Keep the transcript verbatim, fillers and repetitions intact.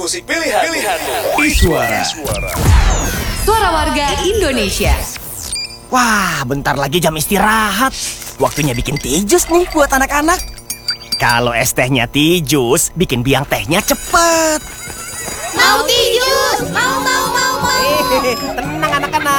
musik pilihan. Pilihanmu. Iswara. Suara warga Indonesia. Wah, bentar lagi jam istirahat. Waktunya bikin teh jus nih buat anak-anak. Kalau es tehnya teh jus, bikin biang tehnya cepet. Mau teh jus, mau mau mau mau. Hehehe, tenang anak-anak.